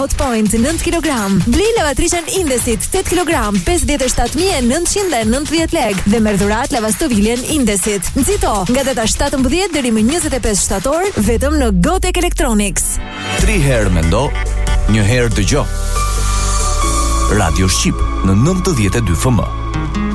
Hot Point 9 kg. Bli lavatrishën Indesit 8 kg, 57.990 lekë dhe merr dhuratë lavastoviljen Indesit. Nxito nga data 17 deri më 25 shtator vetëm në Gotek Electronics. 3 herë mendo, 1 herë dëgjo. Radio Shqip në 92 FM.